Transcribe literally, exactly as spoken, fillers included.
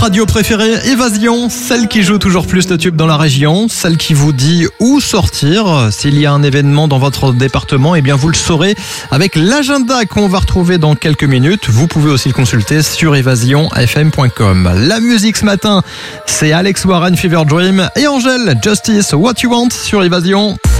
radio préférée, Évasion, celle qui joue toujours plus de tubes dans la région, celle qui vous dit où sortir. S'il y a un événement dans votre département, eh bien vous le saurez avec l'agenda qu'on va retrouver dans quelques minutes. Vous pouvez aussi le consulter sur évasion f m point com. La musique ce matin, c'est Alex Warren, Fever Dream, et Angèle, Justice, What You Want sur Évasion.